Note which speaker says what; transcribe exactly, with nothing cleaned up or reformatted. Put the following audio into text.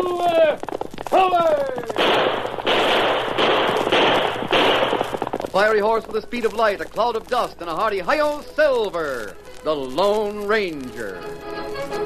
Speaker 1: Away! Away!
Speaker 2: A fiery horse with the speed of light, a cloud of dust, and a hearty hi-yo, Silver, the Lone Ranger.